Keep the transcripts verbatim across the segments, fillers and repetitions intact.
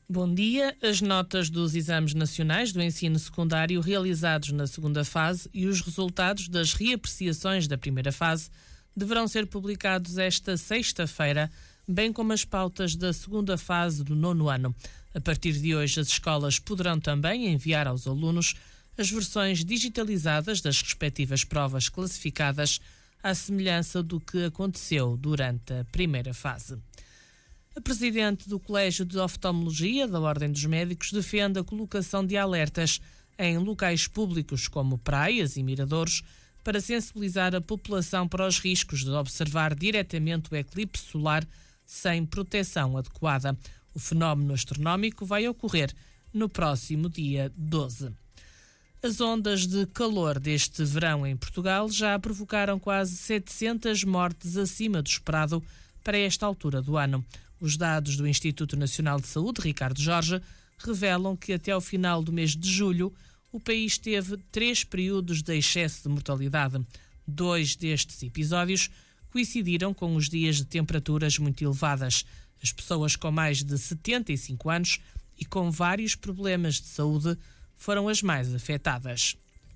Bom dia. As notas dos exames nacionais do ensino secundário realizados na segunda fase e os resultados das reapreciações da primeira fase deverão ser publicados esta sexta-feira, bem como as pautas da segunda fase do nono ano. A partir de hoje, as escolas poderão também enviar aos alunos as versões digitalizadas das respectivas provas classificadas, à semelhança do que aconteceu durante a primeira fase. A presidente do Colégio de Oftalmologia da Ordem dos Médicos defende a colocação de alertas em locais públicos como praias e miradores para sensibilizar a população para os riscos de observar diretamente o eclipse solar sem proteção adequada. O fenómeno astronómico vai ocorrer no próximo dia doze. As ondas de calor deste verão em Portugal já provocaram quase setecentas mortes acima do esperado para esta altura do ano. Os dados do Instituto Nacional de Saúde, Ricardo Jorge, revelam que até ao final do mês de julho o país teve três períodos de excesso de mortalidade. Dois destes episódios coincidiram com os dias de temperaturas muito elevadas. As pessoas com mais de setenta e cinco anos e com vários problemas de saúde foram as mais afetadas.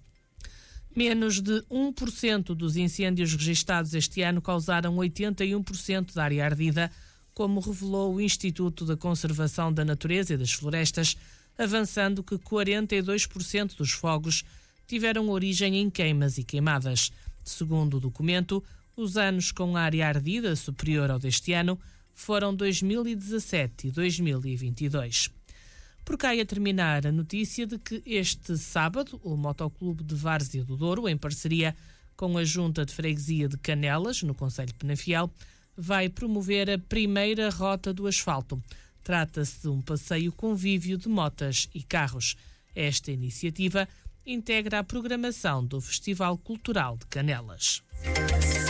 Menos de um por cento dos incêndios registados este ano causaram oitenta e um por cento da área ardida, como revelou o Instituto da Conservação da Natureza e das Florestas, avançando que quarenta e dois por cento dos fogos tiveram origem em queimas e queimadas. Segundo o documento, os anos com área ardida superior ao deste ano foram dois mil e dezassete e dois mil e vinte e dois. Por cá ia terminar a notícia de que este sábado o Motoclube de Várzea do Douro, em parceria com a Junta de Freguesia de Canelas, no concelho de Penafiel, vai promover a primeira Rota do Asfalto. Trata-se de um passeio convívio de motas e carros. Esta iniciativa integra a programação do Festival Cultural de Canelas.